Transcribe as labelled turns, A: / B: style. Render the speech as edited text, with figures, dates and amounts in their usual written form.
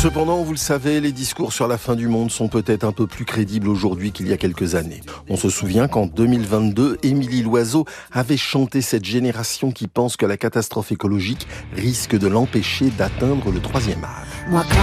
A: Cependant, vous le savez, les discours sur la fin du monde sont peut-être un peu plus crédibles aujourd'hui qu'il y a quelques années. On se souvient qu'en 2022, Émilie Loiseau avait chanté cette génération qui pense que la catastrophe écologique risque de l'empêcher d'atteindre le 3e âge.
B: Moi,